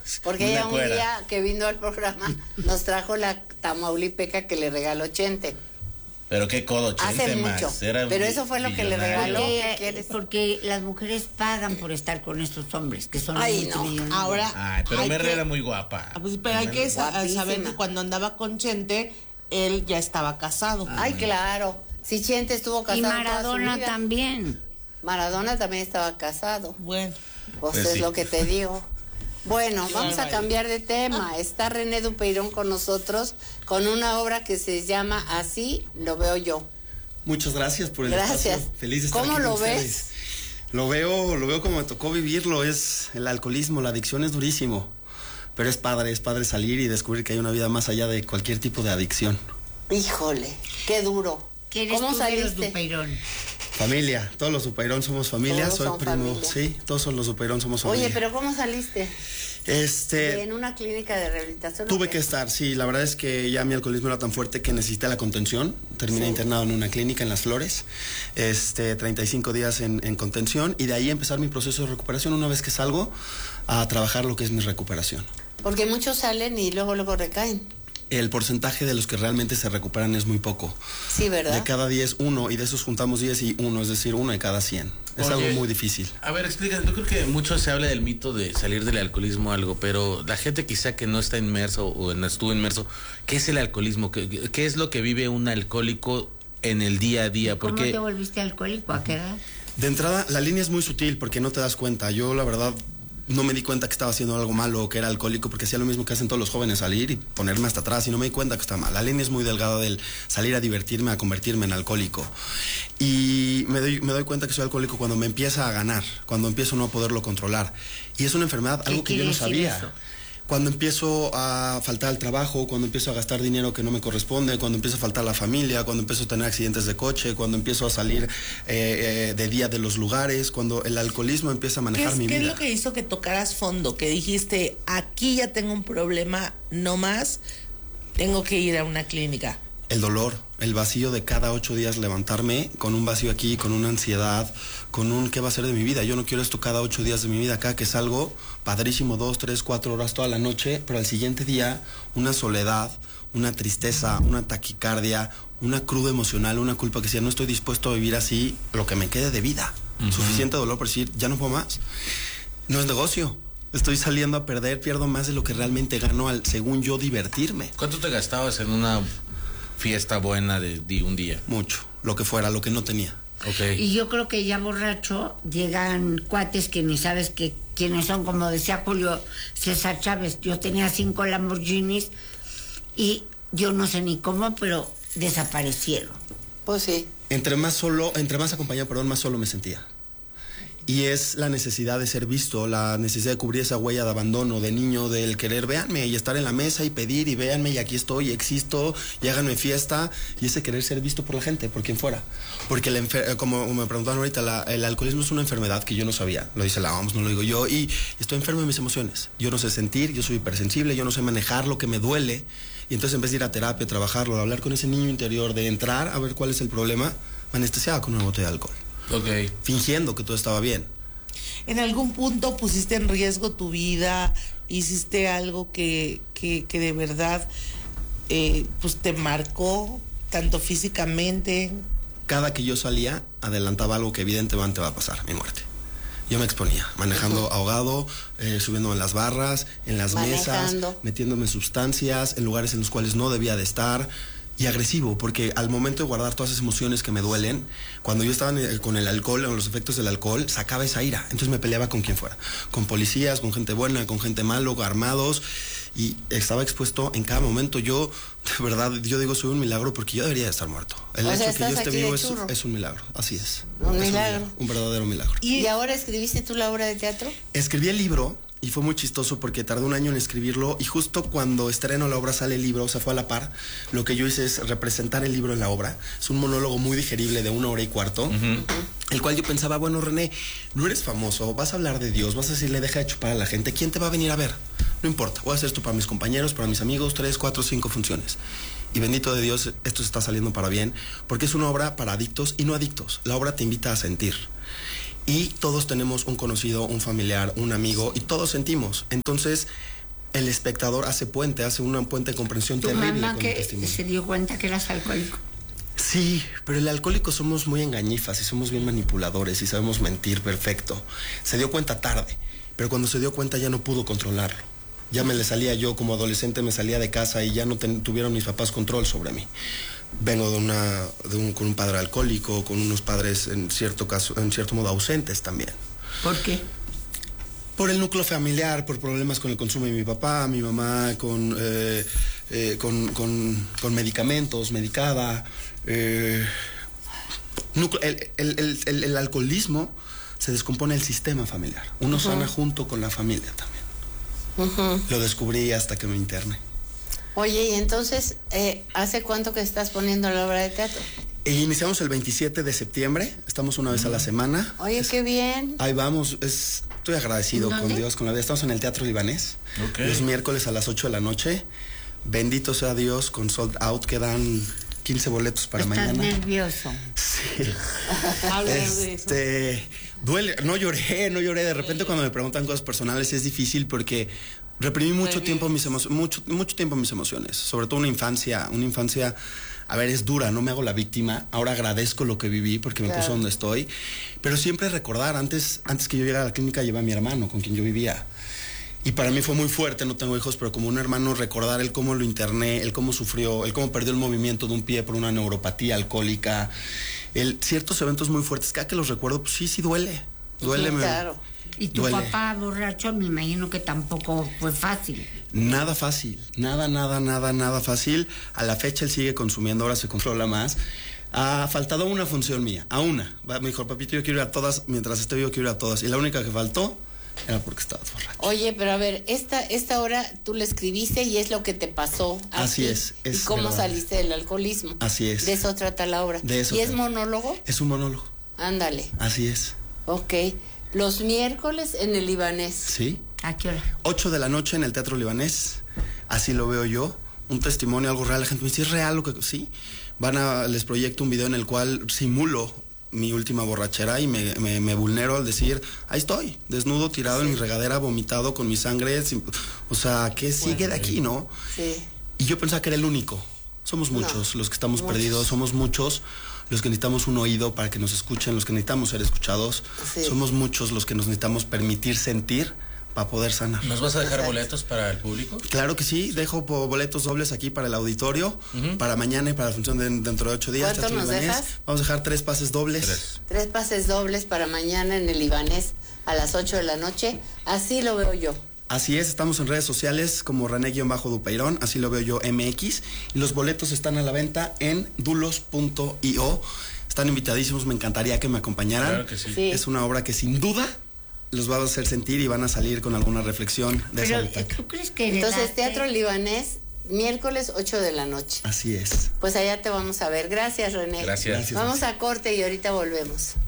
Porque ella un día que vino al programa nos trajo la tamaulipeca que le regaló Chente. Pero qué codo, Chente, hace mucho. Pero eso fue lo que le regaló. Porque las mujeres pagan por estar con estos hombres que son no. Ahora, pero Merle era muy guapa. Pues, pero hay que saber que cuando andaba con Chente, él ya estaba casado. Claro. Si Chente estuvo casado. Y Maradona también. Maradona también estaba casado. Bueno. Pues es lo que te digo. Bueno, vamos a cambiar de tema. Está René Dupeirón con nosotros con una obra que se llama Así lo veo yo. Muchas gracias por el espacio. Feliz de estar aquí con ustedes. Lo veo como me tocó vivirlo. Es el alcoholismo, la adicción es durísimo. Pero es padre salir y descubrir que hay una vida más allá de cualquier tipo de adicción. Híjole, qué duro. ¿Cómo saliste? Dupeirón? Familia, todos los Dupeirón somos familia, soy primo, familia. Sí, todos los Dupeirón somos familia. Oye, pero ¿cómo saliste? En una clínica de rehabilitación. Tuve que estar, sí, la verdad es que ya mi alcoholismo era tan fuerte que necesité la contención. Terminé internado en una clínica en Las Flores, 35 días en contención, y de ahí empezar mi proceso de recuperación una vez que salgo a trabajar lo que es mi recuperación. Porque muchos salen y luego recaen. El porcentaje de los que realmente se recuperan es muy poco. Sí, ¿verdad? De cada 10, 1, y de esos juntamos 10 y 1, es decir, 1 de cada 100. Es algo muy difícil. A ver, explícate, yo creo que mucho se habla del mito de salir del alcoholismo algo, pero la gente quizá que no está inmerso o no estuvo inmerso, ¿qué es el alcoholismo? ¿Qué es lo que vive un alcohólico en el día a día? ¿Cómo te volviste alcohólico? ¿A qué edad? De entrada, la línea es muy sutil porque no te das cuenta. Yo, la verdad, no me di cuenta que estaba haciendo algo malo o que era alcohólico, porque hacía lo mismo que hacen todos los jóvenes, salir y ponerme hasta atrás, y no me di cuenta que está mal. La línea es muy delgada del salir a divertirme a convertirme en alcohólico. Y me doy cuenta que soy alcohólico cuando me empieza a ganar, cuando empiezo a no poderlo controlar. Y es una enfermedad, algo que yo no sabía. Eso? Cuando empiezo a faltar al trabajo, cuando empiezo a gastar dinero que no me corresponde, cuando empiezo a faltar a la familia, cuando empiezo a tener accidentes de coche, cuando empiezo a salir de día de los lugares, cuando el alcoholismo empieza a manejar mi vida. ¿Qué es lo que hizo que tocaras fondo? Que dijiste, aquí ya tengo un problema, no más, tengo que ir a una clínica. El dolor, el vacío de cada 8 días levantarme con un vacío aquí, con una ansiedad, con un ¿qué va a ser de mi vida? Yo no quiero esto cada 8 días de mi vida. Acá que salgo, padrísimo, 2, 3, 4 horas toda la noche, pero al siguiente día una soledad, una tristeza, una taquicardia, una cruda emocional, una culpa que si no estoy dispuesto a vivir así, lo que me quede de vida. Suficiente dolor por decir, ya no puedo más. No es negocio. Estoy saliendo a perder, pierdo más de lo que realmente gano al, según yo, divertirme. ¿Cuánto te gastabas en una fiesta buena de un día? Mucho, lo que fuera, lo que no tenía. Okay. Y yo creo que ya borracho llegan cuates que ni sabes quiénes son, como decía Julio César Chávez. Yo tenía 5 Lamborghinis y yo no sé ni cómo, pero desaparecieron. Pues sí. Entre más acompañado, más solo me sentía. Y es la necesidad de ser visto, la necesidad de cubrir esa huella de abandono, de niño, del querer, véanme, y estar en la mesa y pedir, y véanme, y aquí estoy, y existo, y háganme fiesta, y ese querer ser visto por la gente, por quien fuera. Porque como me preguntaban ahorita, el alcoholismo es una enfermedad que yo no sabía, lo dice la OMS, no lo digo yo, y estoy enfermo de mis emociones. Yo no sé sentir, yo soy hipersensible, yo no sé manejar lo que me duele, y entonces en vez de ir a terapia, trabajarlo, de hablar con ese niño interior, de entrar a ver cuál es el problema, me anestesiaba con una botella de alcohol. Okay. Fingiendo que todo estaba bien. ¿En algún punto pusiste en riesgo tu vida? ¿Hiciste algo que de verdad pues te marcó tanto físicamente? Cada que yo salía, adelantaba algo que evidentemente va a pasar, mi muerte. Yo me exponía, manejando ahogado, subiéndome en las barras, en las mesas, metiéndome en sustancias, en lugares en los cuales no debía de estar. Y agresivo, porque al momento de guardar todas esas emociones que me duelen, cuando yo estaba con el alcohol, en los efectos del alcohol, sacaba esa ira. Entonces me peleaba con quien fuera, con policías, con gente buena, con gente malo, armados, y estaba expuesto en cada momento. Yo, de verdad, yo digo, soy un milagro porque yo debería de estar muerto. El hecho que yo esté vivo es un milagro, así es. Un milagro. Un verdadero milagro. ¿Y ahora escribiste tú la obra de teatro? Escribí el libro. Y fue muy chistoso porque tardé un año en escribirlo, y justo cuando estreno la obra sale el libro, o sea, fue a la par. Lo que yo hice es representar el libro en la obra. Es un monólogo muy digerible de 1 hora y cuarto, el cual yo pensaba, bueno, René, no eres famoso, vas a hablar de Dios, vas a decirle deja de chupar a la gente, ¿quién te va a venir a ver? No importa, voy a hacer esto para mis compañeros, para mis amigos, 3, 4, 5 funciones. Y bendito de Dios, esto se está saliendo para bien, porque es una obra para adictos y no adictos. La obra te invita a sentir. Y todos tenemos un conocido, un familiar, un amigo, y todos sentimos. Entonces, el espectador hace un puente de comprensión ¿Tu terrible. mamá con que el testimonio. se dio cuenta que eras alcohólico? Sí, pero el alcohólico somos muy engañifas y somos bien manipuladores y sabemos mentir perfecto. Se dio cuenta tarde, pero cuando se dio cuenta ya no pudo controlarlo. Ya me le salía yo como adolescente, me salía de casa y ya no tuvieron mis papás control sobre mí. Vengo con un padre alcohólico, con unos padres en cierto modo ausentes también. ¿Por qué? Por el núcleo familiar, por problemas con el consumo de mi papá, mi mamá con medicamentos, medicada. El alcoholismo se descompone el sistema familiar. Uno sana junto con la familia también. Lo descubrí hasta que me interné. Oye, y entonces, ¿hace cuánto que estás poniendo la obra de teatro? Iniciamos el 27 de septiembre, estamos una vez a la semana. Oye, qué bien. Ahí vamos, estoy agradecido con Dios, con la vida. Estamos en el Teatro Libanés, los miércoles a las 8 de la noche. Bendito sea Dios, con sold out, quedan 15 boletos para mañana. ¿Estás nervioso? Sí. Háblanos de eso. Duele, no lloré. De repente cuando me preguntan cosas personales es difícil porque reprimí mucho tiempo mis emociones, sobre todo una infancia, a ver, es dura, no me hago la víctima, ahora agradezco lo que viví porque me puso donde estoy, pero siempre recordar, antes que yo llegara a la clínica llevé a mi hermano con quien yo vivía. Y para mí fue muy fuerte, no tengo hijos, pero como un hermano recordar el cómo lo interné, el cómo sufrió, el cómo perdió el movimiento de un pie por una neuropatía alcohólica, ciertos eventos muy fuertes, cada que los recuerdo, pues sí duele. Duele, claro. Y tu duele. papá borracho, me imagino que tampoco fue fácil. Nada fácil, nada fácil. A la fecha él sigue consumiendo, ahora se controla más. Ha faltado una función mía, me dijo, papito, yo quiero ir a todas, mientras esté vivo quiero ir a todas. Y la única que faltó era porque estaba borracho. Oye, pero a ver, esta hora tú la escribiste y es lo que te pasó a Así ti. es ¿Y cómo verdad. saliste del alcoholismo? Así es. De eso trata la obra. De eso ¿Y es trata. monólogo? Es un monólogo. Ándale. Así es. Ok. Los miércoles en el Libanés. ¿Sí? ¿A qué hora? 8 de la noche en el Teatro Libanés. Así lo veo yo. Un testimonio, algo real. La gente me dice, ¿es real lo que...? Sí. Les proyecto un video en el cual simulo mi última borrachera y me vulnero al decir, ahí estoy, desnudo, tirado en mi regadera, vomitado con mi sangre. O sea, ¿qué sigue de aquí, no? Sí. Y yo pensaba que era el único. Somos muchos los que estamos perdidos, somos muchos los que necesitamos un oído para que nos escuchen, los que necesitamos ser escuchados. Sí. Somos muchos los que nos necesitamos permitir sentir para poder sanar. ¿Nos vas a dejar boletos para el público? Claro que sí, dejo boletos dobles aquí para el auditorio, para mañana y para la función dentro de 8 días. ¿Cuánto Teatro nos Libanés. dejas? Vamos a dejar 3 pases dobles. 3 pases dobles para mañana en el Libanés a las 8 de la noche. Así lo veo yo. Así es, estamos en redes sociales como René-Dupeirón, así lo veo yo MX, y los boletos están a la venta en dulos.io. Están invitadísimos, me encantaría que me acompañaran. Claro que sí. Sí. Es una obra que sin duda los va a hacer sentir y van a salir con alguna reflexión de Pero, esa butaca. ¿tú crees que Entonces, heredaste- Teatro Libanés, miércoles 8 de la noche. Así es. Pues allá te vamos a ver. Gracias, René. Gracias. Gracias. Vamos a corte y ahorita volvemos.